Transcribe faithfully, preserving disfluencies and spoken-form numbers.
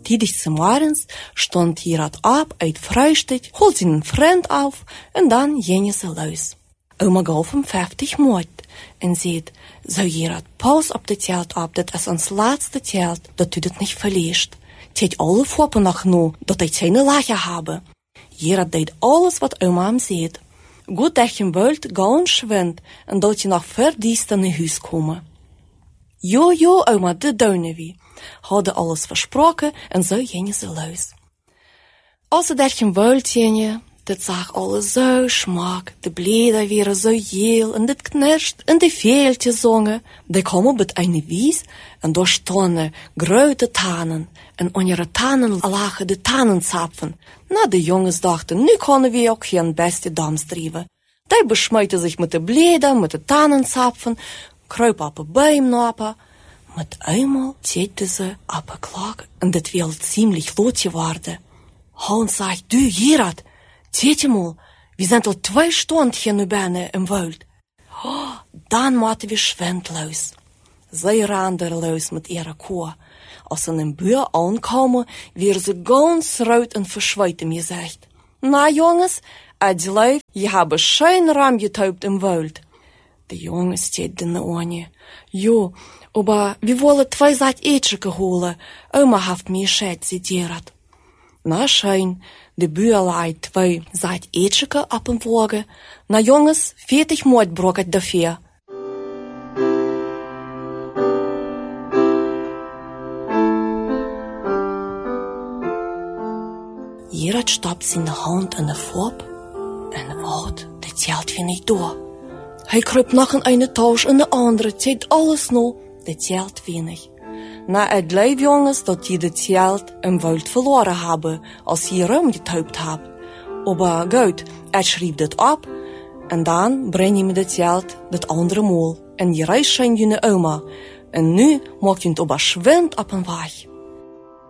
Tidig zum Morgens stond Gerard op uit Frühstück, holt zijn vriend auf en dan gingen ze los. Oma gaf hem vijftig moed en zei, zo Gerard, pas op het telt op, dat is ons laatste telt, dat u het niet verliest. Tijd alle foppen nog nu, dat hij zijn lachen hebben. Gerard deed alles wat oma hem zei. Goed dat je wilt gaan schwind en dat je nog verdiest naar huis komen. Jo, jo, oma, dat doen we. Hadden alles versproken en zo gingen ze los. Als ze dat je wilt gingen, dat zag alles zo smaak. De bläder waren zo geel en dit knerscht en de veeltjes zongen. Die kwamen op het einde wies en daar stonden grote tanen. En onder de tanen lagen de tanenzapfen. Nou, de jongens dachten, nu kunnen we ook geen beste dans drijven. Die besmuiten zich met de bläder, met de tanenzapfen, kruipen op een boom napen. Met eenmaal zitten ze op een klok en dit wil ziemlich laat geworden. Hans zegt, du Gerard, zet je mal, we zijn al twee stonden nu bijna in woud. Oh, dan moeten we schwindloos. Zij randen los met ihre koe. Als ze in een buur aankomen, werden ze ganz rood en verschweten gezegd. Nou jongens, het lijf, je hebt schön ram getaupt im woud. De jongens zitten aan je. Jo, aber wir wollen zwei Saat Etscheke holen. Oma heeft mir gescheit, zei Gerard. Na schön, de buur leidt twee Saat Etscheke op een wagen. Na jongens, veertig moed broket dafür. Gerard stapt zijn hand in de fop en wat, dit telt weer niet door. Hij kruipt nog in een touw en de andere, zegt alles nog, dit telt wenig. Na het lijf jongens dat je dit telt en wilt verloren hebben als je ruim getaupt hebt. Maar goed, hij schreef dit op en dan breng je me dit telt dit andere mol en je reist zijn je naar oma. En nu maakt je het op een schwind op een weg.